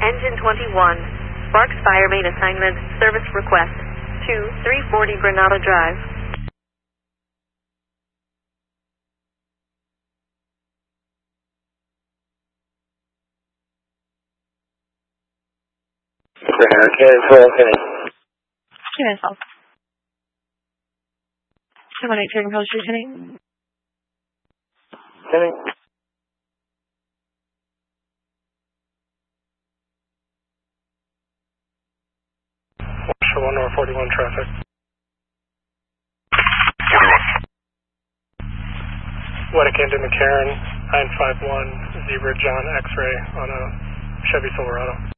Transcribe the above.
Engine 21, Sparks Fire Main Assignment, Service Request, 2340 Granada Drive. Cannon 12, Kenny. Cannon 12. 218 Turning Hill Street, Kenny. Kenny. Show 1 or 41 traffic. 41. Wedekind to McCarran, 951, Zebra John X-Ray on a Chevy Silverado.